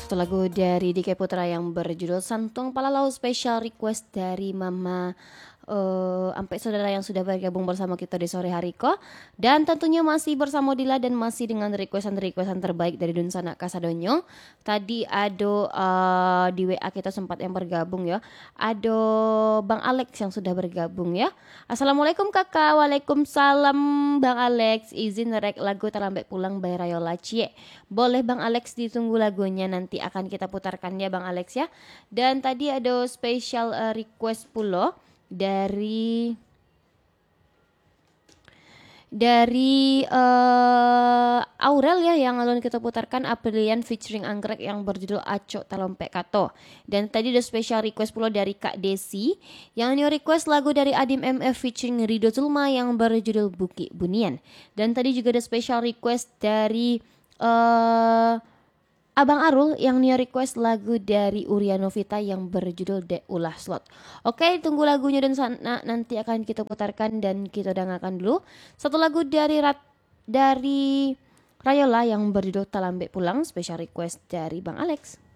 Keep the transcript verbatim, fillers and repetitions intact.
Satu lagu dari Diki Putra yang berjudul Santung Palalau, special request dari Mama uh, sampai saudara yang sudah bergabung bersama kita di sore hari ko. Dan tentunya masih bersama Dila dan masih dengan requestan-requestan terbaik dari Dunsana Kasadonyo. Tadi ada uh, di W A kita sempat yang bergabung ya. Ada Bang Alex yang sudah bergabung ya. Assalamualaikum kakak. Waalaikumsalam Bang Alex. Izin rek lagu terlambat pulang by Rayola Cie. Boleh Bang Alex, ditunggu lagunya, nanti akan kita putarkan ya Bang Alex ya. Dan tadi ada special uh, request pula dari dari uh, Aurel ya, yang alun kita putarkan Aprilian featuring Anggrek yang berjudul Aco Talompek Kato. Dan tadi ada special request pula dari Kak Desi yang new request lagu dari Adim M F featuring Rido Zulma yang berjudul Bukit Bunian. Dan tadi juga ada special request dari uh, Abang Arul yang new request lagu dari Uria Novita yang berjudul Dek Ulah Slot. Oke, tunggu lagunya dan sana nanti akan kita putarkan dan kita dengarkan dulu satu lagu dari Rat, dari Rayola yang berjudul Talambe Pulang, special request dari Bang Alex.